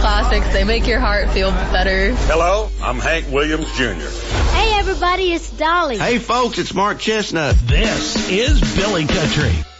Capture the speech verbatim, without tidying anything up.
classics. They make your heart feel better. Hello, I'm Hank Williams Junior Hey, everybody, it's Dolly. Hey, folks, it's Mark Chestnut. This is Billy Country.